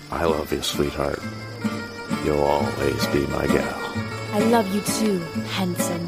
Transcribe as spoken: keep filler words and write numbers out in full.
I love you, sweetheart. You'll always be my gal. I love you too, handsome.